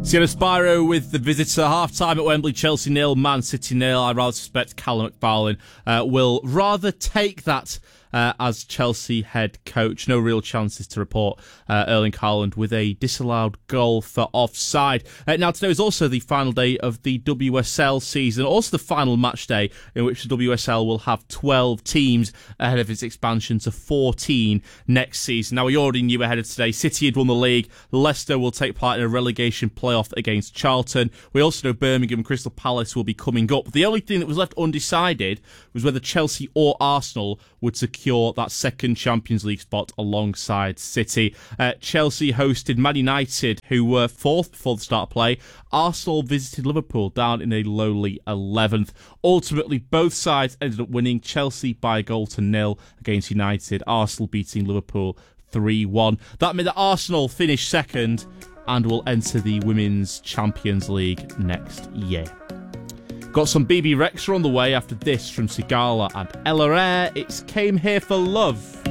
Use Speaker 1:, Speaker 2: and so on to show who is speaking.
Speaker 1: Sienna Spiro with the visitor. Half-time at Wembley, Chelsea 0, Man City 0. I rather suspect Callum McFarlane will rather take that as Chelsea head coach. No real chances to report. Erling Haaland with a disallowed goal for offside. Now, today is also the final day of the WSL season, also the final match day in which the WSL will have 12 teams ahead of its expansion to 14 next season. Now, we already knew ahead of today, City had won the league. Leicester will take part in a relegation playoff against Charlton. We also know Birmingham and Crystal Palace will be coming up. The only thing that was left undecided was whether Chelsea or Arsenal would secure that second Champions League spot alongside City. Chelsea hosted Man United, who were fourth before the start of play. Arsenal visited Liverpool down in a lowly 11th. Ultimately, both sides ended up winning. Chelsea by a goal to 0 against United. Arsenal beating Liverpool 3-1. That meant that Arsenal finished second and will enter the Women's Champions League next year. Got some BB Rexha on the way after this from Sigala and Ella Eyre. It's Came Here for Love.